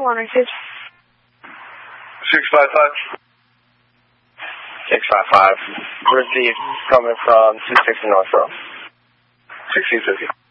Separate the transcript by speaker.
Speaker 1: One received.
Speaker 2: 655.
Speaker 3: 655. Received coming from 260 North Row.
Speaker 2: 1650.